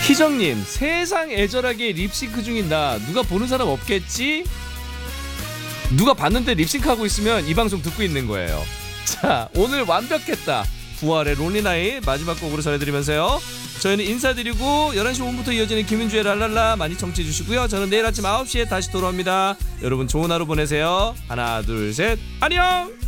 희정님, 세상 애절하게 립싱크 중인 나 누가 보는 사람 없겠지? 누가 봤는데 립싱크하고 있으면 이 방송 듣고 있는 거예요. 자, 오늘 완벽했다. 부활의 론리나잇 마지막 곡으로 전해드리면서요, 저희는 인사드리고 11시 5분부터 이어지는 김윤주의 랄랄라 많이 청취해주시고요. 저는 내일 아침 9시에 다시 돌아옵니다. 여러분 좋은 하루 보내세요. 하나 둘 셋, 안녕.